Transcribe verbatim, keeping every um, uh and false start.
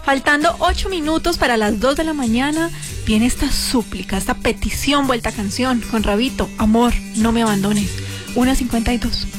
Faltando ocho minutos para las dos de la mañana, viene esta súplica, esta petición vuelta a canción con Rabito. Amor, no me abandones. una cincuenta y dos.